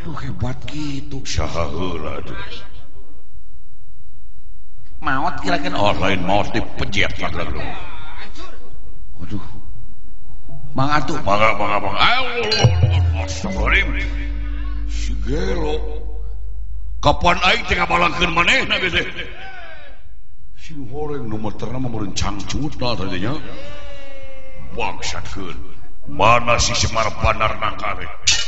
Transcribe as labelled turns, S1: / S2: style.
S1: Aduh hebat gitu.
S2: Saha heula tuh.
S1: Maot kira-kira
S2: Lain maot dipejet lagi.
S1: Waduh. Mang atuh.
S2: Mangga. Astagfirullahaladzim. Si Gelo. Kapan aing teh ngabalangkeun manehna bese. Si horeng nomor ternama meureun cangcutna tadinya. Bangsatkeun. Mana si Semar Bandar nangkare.